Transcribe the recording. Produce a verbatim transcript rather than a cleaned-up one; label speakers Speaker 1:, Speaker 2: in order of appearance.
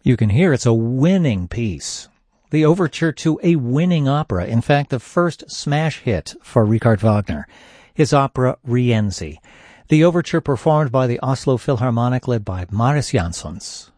Speaker 1: You can hear it's a winning piece. The overture to a winning opera, in fact, the first smash hit for Richard Wagner, his opera Rienzi. The overture performed by the Oslo Philharmonic led by Marius Jansons.